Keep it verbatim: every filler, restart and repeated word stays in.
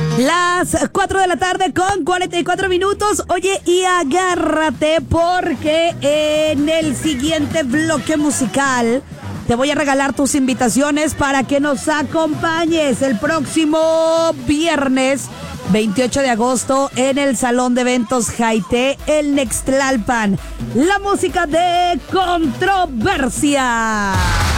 Las cuatro de la tarde con cuarenta y cuatro minutos. Oye, y agárrate porque en el siguiente bloque musical te voy a regalar tus invitaciones para que nos acompañes el próximo viernes veintiocho de agosto en el Salón de Eventos Jaité, el Nextlalpan. La música de Controversia.